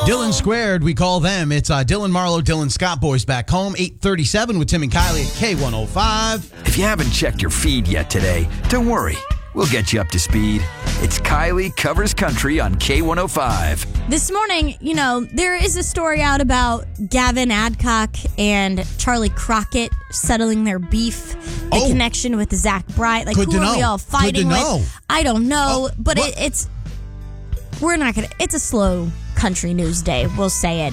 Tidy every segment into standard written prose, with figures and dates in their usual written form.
Dylan Squared, we call them. It's Dylan Marlowe, Dylan Scott Boys Back Home, 8:37 with Tim and Kylie at K105. If you haven't checked your feed yet today, don't worry. We'll get you up to speed. It's Kylie Covers Country on K105. This morning, there is a story out about Gavin Adcock and Charlie Crockett settling their beef, the connection with Zach Bryant. Like, who are we all fighting with? I don't know, but it's a slow country news day, we'll say it.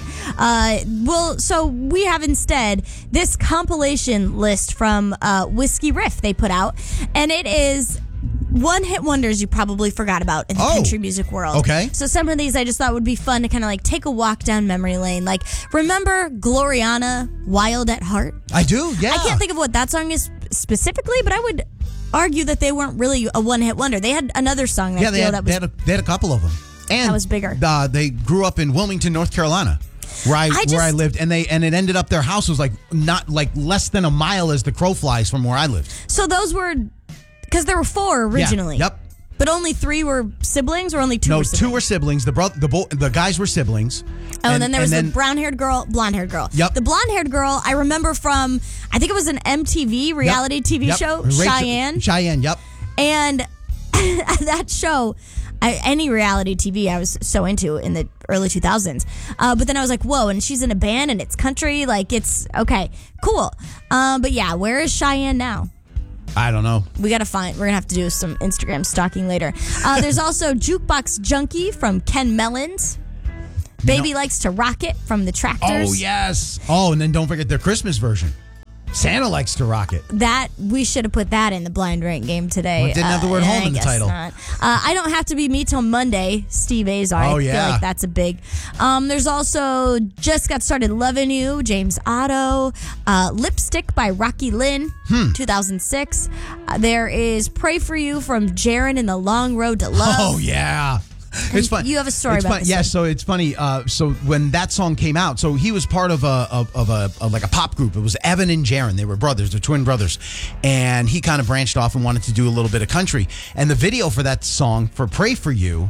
So we have instead this compilation list from Whiskey Riff they put out, and it is one-hit wonders you probably forgot about in the country music world. Okay. So some of these I just thought would be fun to kind of like take a walk down memory lane. Like, remember Gloriana, Wild at Heart? I do, yeah. I can't think of what that song is specifically, but I would argue that they weren't really a one-hit wonder. They had another song that they had a couple of them. And that was bigger. They grew up in Wilmington, North Carolina, where I lived, and it ended up their house was not less than a mile as the crow flies from where I lived. So those were, because there were 4 originally. Yeah, yep. But only 3 were siblings, or only 2 were siblings? No, 2 were siblings. The guys were siblings. And then there was the blonde-haired girl. Yep. The blonde-haired girl I remember from, I think it was an MTV reality TV show, Cheyenne. Cheyenne, yep. And that show, any reality TV I was so into in the early 2000s. But then I was like, whoa, and she's in a band and it's country. Like, it's, okay, cool. But yeah, where is Cheyenne now? I don't know. We're going to have to do some Instagram stalking later. There's also Jukebox Junkie from Ken Mellons. Baby Likes to Rock It from the Tractors. Oh, yes. Oh, and then don't forget their Christmas version. Santa Likes to Rock It. That, we should have put that in the blind rank game today. Well, it didn't have the word home in the title. Not. I Don't Have to Be Me Till Monday, Steve Azar. Oh, I yeah. feel like that's a big. There's also Just Got Started Loving You, James Otto. Lipstick by Rocky Lynn, 2006. There is Pray For You from Jaron and the Long Road to Love. Oh, yeah. It's fun. You have a story about this. Yeah, so it's funny. So when that song came out, so he was part of a pop group. It was Evan and Jaron. They were brothers. They're twin brothers, and he kind of branched off and wanted to do a little bit of country. And the video for that song, for "Pray for You,"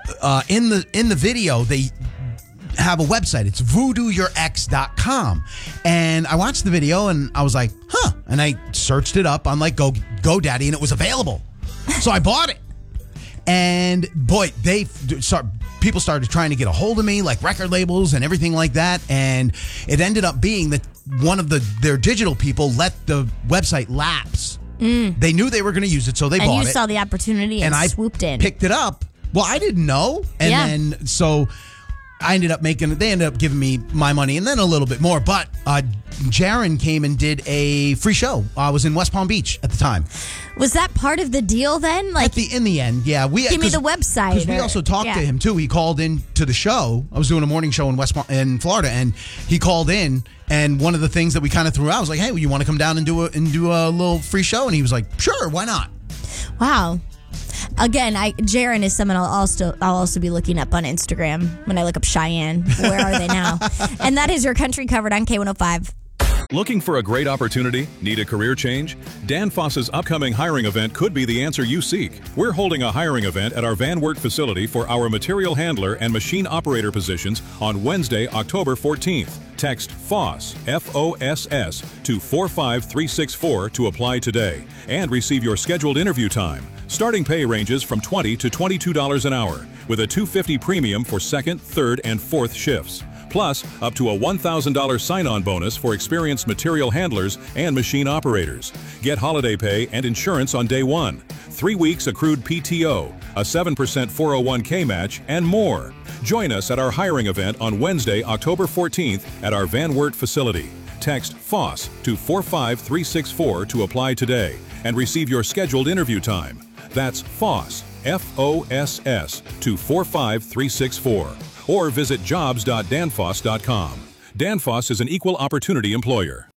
in the video they have a website. It's voodooyourx.com. And I watched the video and I was like, huh. And I searched it up on GoDaddy, and it was available. So I bought it. And boy, people started trying to get a hold of me, like record labels and everything like that. And it ended up being that one of their digital people let the website lapse. They knew they were going to use it, so they bought it. And you saw the opportunity and swooped in. Picked it up. Well, I didn't know. And then, so I ended up they ended up giving me my money and then a little bit more. But Jaron came and did a free show. I was in West Palm Beach at the time. Was that part of the deal then? Like, in the end, yeah. Give me the website. Because we also talked to him too. He called in to the show. I was doing a morning show in Florida, and he called in. And one of the things that we kind of threw out was like, "Hey, you want to come down and do a little free show?" And he was like, "Sure, why not?" Wow. Again, Jaron is someone I'll also be looking up on Instagram when I look up Cheyenne. Where are they now? And that is your country covered on K105. Looking for a great opportunity? Need a career change? Danfoss's upcoming hiring event could be the answer you seek. We're holding a hiring event at our Van Wert facility for our material handler and machine operator positions on Wednesday, October 14th. Text FOSS, F-O-S-S, to 45364 to apply today and receive your scheduled interview time. Starting pay ranges from $20 to $22 an hour, with a $250 premium for second, third, and fourth shifts. Plus, up to a $1,000 sign-on bonus for experienced material handlers and machine operators. Get holiday pay and insurance on day 1, 3 weeks accrued PTO, a 7% 401k match, and more. Join us at our hiring event on Wednesday, October 14th at our Van Wert facility. Text FOSS to 45364 to apply today and receive your scheduled interview time. That's FOSS, F-O-S-S, to 45364. Or visit jobs.danfoss.com. Danfoss is an equal opportunity employer.